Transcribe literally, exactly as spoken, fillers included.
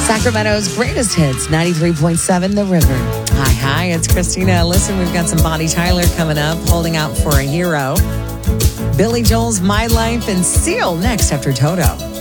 Sacramento's greatest hits, ninety-three point seven The River. Hi, hi, it's Christina. Listen, we've got some Bonnie Tyler coming up, Holding Out for a Hero. Billy Joel's My Life, and Seal next after Toto.